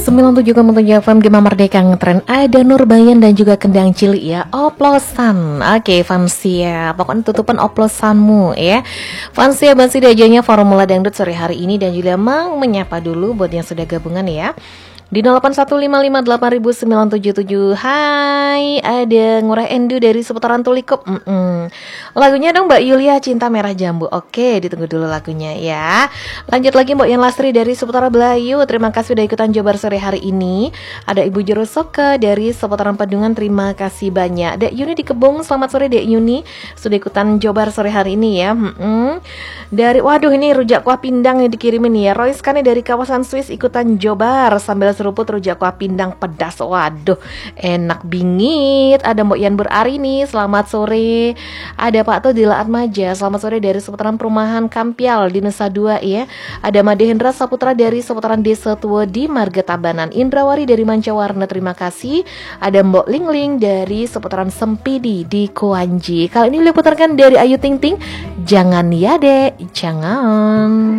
97,7 FM Gema Merdeka Ngetren. Ada Nurbayan dan juga Kendang Cilik ya. Oplosan. Oke, Fansia. Pokoknya tutupan oplosanmu ya. Fansia Bansi Dajanya Formula Dangdut sore hari ini. Dan juga mau menyapa dulu buat yang sudah gabungan ya di 0815580977. Hai, ada Ngurah Endu dari seputaran Tulikop. Lagunya dong Mbak Yulia, Cinta Merah Jambu. Oke, ditunggu dulu lagunya ya. Lanjut lagi Mbak Yan Lastri dari seputaran Belayu. Terima kasih sudah ikutan Jobar sore hari ini. Ada Ibu Jurusoka dari seputaran Pedungan. Terima kasih banyak. Dek Yuni di Kebong. Selamat sore Dek Yuni, sudah ikutan Jobar sore hari ini ya. Dari waduh ini rujak kuah pindang yang dikirimin ya. Royce kan dari kawasan Swiss ikutan Jobar sambil seruput rujak kuah pindang pedas. Waduh, enak bingit. Ada Mbok Yan Berari nih, selamat sore. Ada Pak To di Laat Maja, selamat sore dari seputaran perumahan Kampial di Nusa Dua ya. Ada Made Hendra Saputra dari seputaran Desa Tua di Marga Tabanan. Indrawari dari Mancawarna, terima kasih. Ada Mbok Lingling dari seputaran Sempidi di Koanji. Kali ini diputarkan dari Ayu Ting Ting, Jangan Ya Dek, Jangan.